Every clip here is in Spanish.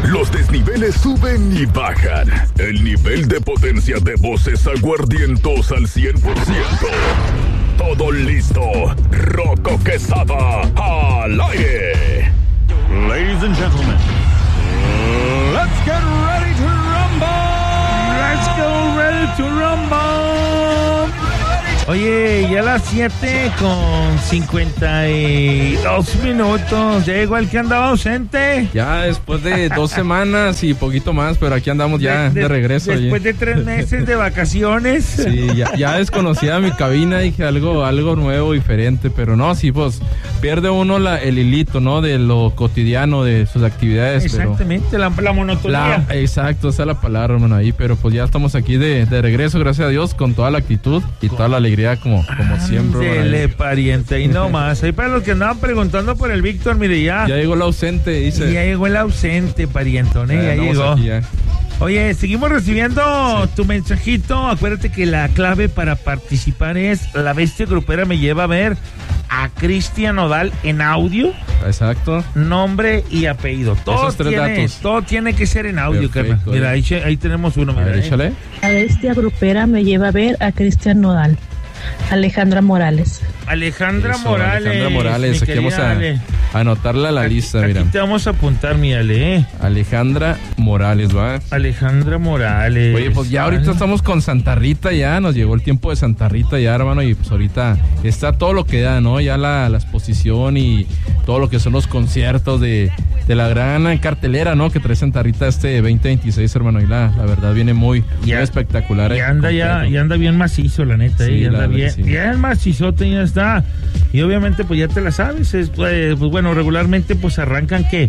Los desniveles suben y bajan. El nivel de potencia de voces aguardientos al 100%. Todo listo. Rocco Quesada al aire. Ladies and gentlemen, let's get ready to rumble. Let's go ready to rumble. Oye, ya las 7:52 ¿Ya llegó el que andaba ausente? Ya después de 2 semanas y poquito más, pero aquí andamos ya de regreso. Después de 3 meses de vacaciones. Sí, ya desconocía mi cabina, dije algo nuevo, diferente, pero no, sí, pues pierde uno el hilito, ¿no? De lo cotidiano, de sus actividades. Exactamente, pero la monotonía. Exacto, esa es la palabra, hermano, ahí, pero pues ya estamos aquí de regreso, gracias a Dios, con toda la actitud y toda la alegría como siempre. Dele, pariente, y no más. Ahí para los que andaban preguntando por el Víctor, mire, ya llegó el ausente, dice. Ya llegó el ausente, parientón, ya llegó. Aquí, ya. Oye, seguimos recibiendo tu mensajito. Acuérdate que la clave para participar es: La Bestia Grupera me lleva a ver a Cristian Nodal en audio. Exacto. Nombre y apellido. Esos 3 datos. Todo tiene que ser en audio, carnal. Mira, ahí tenemos uno. Mira, échale. La Bestia Grupera me lleva a ver a Cristian Nodal. Alejandra Morales. Alejandra Morales. Aquí vamos a anotarla a la lista, mira. Aquí te vamos a apuntar, mi Ale. Alejandra Morales, ¿va? Alejandra Morales. Oye, pues ya ahorita estamos con Santa Rita, ya nos llegó el tiempo de Santa Rita ya, hermano, y pues ahorita está todo lo que da, ¿no? Ya la exposición y todo lo que son los conciertos de la gran cartelera, ¿no? Que trae Santa Rita 2026, hermano, y la verdad viene muy espectacular. Y anda bien macizo, la neta, sí, anda bien, sí. Bien macizote, ya está. Y obviamente pues ya te la sabes, pues bueno, regularmente pues arrancan que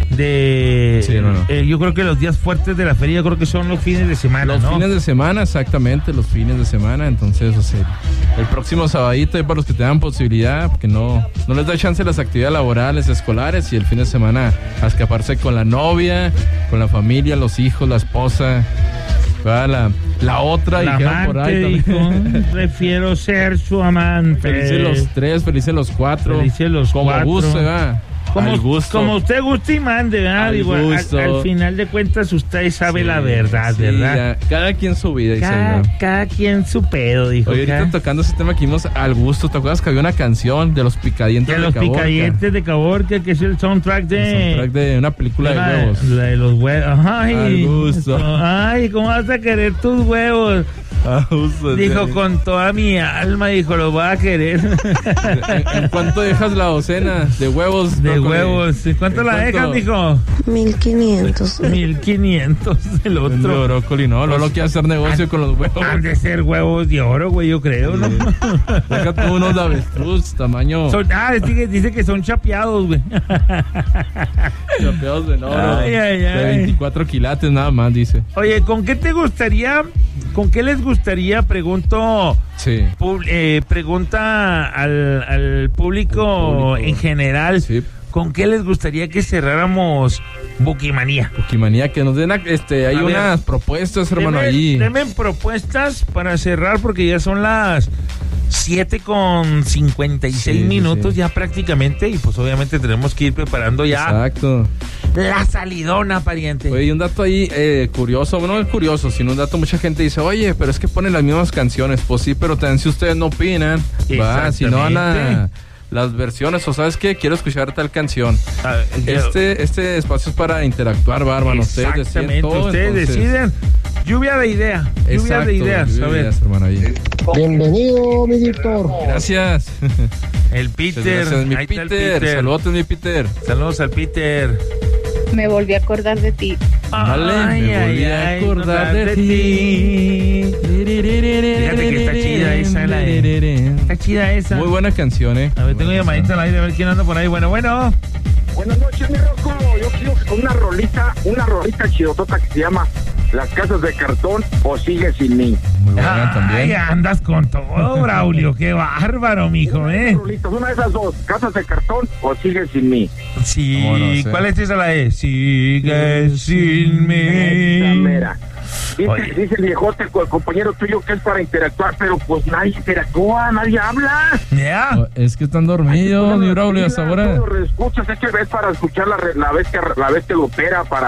yo creo que los días fuertes de la feria, yo creo que son los fines de semana, ¿no? Fines de semana, exactamente, los fines de semana. Entonces, o sea, el próximo sabadito, para los que tengan posibilidad, porque no les da chance las actividades laborales, escolares, y el fin de semana a escaparse con la novia, con la familia, los hijos, la esposa, la otra, la amante, por ahí dijo, prefiero ser su amante. Felices los 3, felices los 4. Felices los 4. Como guste, va. Como usted guste y mande, ¿verdad? Digo, al final de cuentas usted sabe la verdad, ¿verdad? Ya. Cada quien su vida, cada quien su pedo, dijo. Oye, ahorita tocando ese tema que vimos al gusto, ¿te acuerdas que había una canción de los Picadientes de Caborca? De los Picadientes de Caborca, que es el soundtrack de una película de huevos. La de los huevos. Ay, al gusto. Ay, ¿cómo vas a querer tus huevos? Dijo, con toda mi alma, dijo, lo voy a querer. ¿En cuánto dejas la docena de huevos? De huevos. ¿Cuánto la dejas, mijo? 1,500. 1,500 del otro. De brócoli, no, lo quiere hacer negocio con los huevos. Han de ser huevos de oro, güey, yo creo, ¿no? Déjate unos de avestruz, tamaño. Dice que son chapeados, güey. Chapeados de oro. De 24 quilates nada más, dice. Oye, ¿con qué les gustaría, pregunto, pregunta al público en general, ¿con qué les gustaría que cerráramos Bukimanía? Bukimanía, que nos den, hay unas propuestas, hermano, allí. Denme propuestas para cerrar, porque ya son las 7:56 minutos ya prácticamente, y pues obviamente tenemos que ir preparando ya. Exacto. La salidona, pariente. Oye, un dato ahí curioso, no es curioso, sino un dato, mucha gente dice, oye, pero es que ponen las mismas canciones. Pues sí, pero también si ustedes no opinan, si no van a las versiones, o sabes qué, quiero escuchar tal canción. Este espacio es para interactuar, hermano. Exactamente, ustedes deciden. Lluvia de ideas. Lluvia de ideas, a ver. Hermano, ahí. Bienvenido, mi director. Gracias. El Peter. Gracias, mi Peter. Saludos, mi Peter. Saludos al Peter. Me volví a acordar de ti. Vale, me volví a acordar de ti. Fíjate que está chida esa. Está chida esa. Muy buena canción, A ver, tengo llamadita al aire, a ver quién anda por ahí. Bueno. Buenas noches, mi Rocco. Yo quiero con una rolita chidotota que se llama Las Casas de Cartón o Sigue Sin Mí. Muy buena también. Ay, andas con todo, Braulio. Qué bárbaro, mijo, Una de esas dos, Casas de Cartón o Sigue Sin Mí. Sí, ¿cuál es esa la de? Sigue sin mí. Dice el viejote, el compañero tuyo, que es para interactuar, pero pues nadie interactúa, nadie habla. Es que están dormidos, mi Braulio, hasta ahora. Escuchas, es que ves para escuchar la bestia grupera, para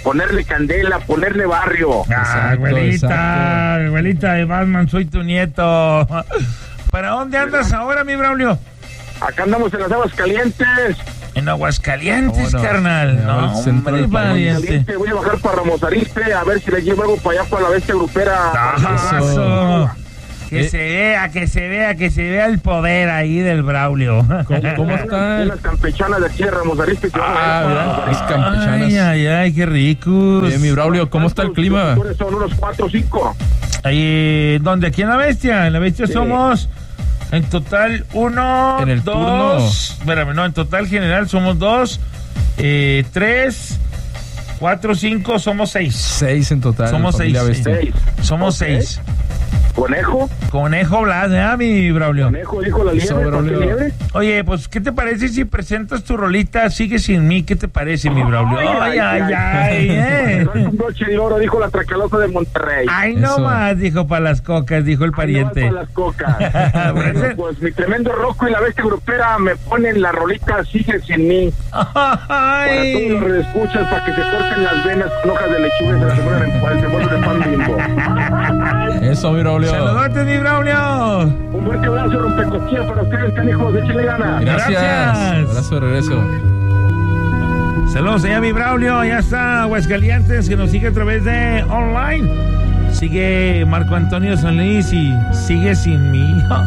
ponerle candela, ponerle barrio. Abuelita de Batman, soy tu nieto. ¿Para dónde andas ahora, mi Braulio? Acá andamos en las aguas calientes. En Aguascalientes, carnal. No, hombre, valiente. Voy a bajar para Ramos Arizpe a ver si le llevo algo para allá, para la bestia grupera. Eso. Que se vea el poder ahí del Braulio. ¿Cómo está? Unas campechanas de aquí de Ramos Arizpe. ¿Verdad? Las campechanas. Ay, qué ricos. Bien, mi Braulio, ¿cómo está el clima? Son unos 4 o 5. Ahí, ¿dónde? Aquí en La Bestia. En La Bestia somos, en total, 1, En el 2... Espérame, no, en total general somos 2, 3, 4, 5, somos 6. 6 en total. Somos familia 6. Bestia. Somos 6. Conejo Blas, mi Braulio. Conejo dijo la Eso, liebre, ¿por qué Braulio. liebre? Oye, pues, ¿qué te parece si presentas tu rolita Sigue Sin Mí? ¿Qué te parece, mi Braulio? Ay. Un broche de oro, dijo la Tracalosa de Monterrey. Ay, no Eso. más, dijo para las cocas, dijo el pariente. Para las cocas. Bueno, pues mi tremendo Rocco y la bestia grupera me ponen la rolita Sigue Sin Mí. Para todos los redescuchas, para que se corten las venas con hojas de lechuga y se las ponen en el bollo de pan Bimbo. Eso, mi Braulio. Saludotes, mi Braulio. Un fuerte abrazo, rompecosquillas para ustedes, canijos, échenle ganas. Gracias. Abrazo de regreso. Saludos allá, mi Braulio. Ya está Aguascalientes, que nos sigue a través de online. Sigue Marco Antonio Solís y Sigue Sin Mí.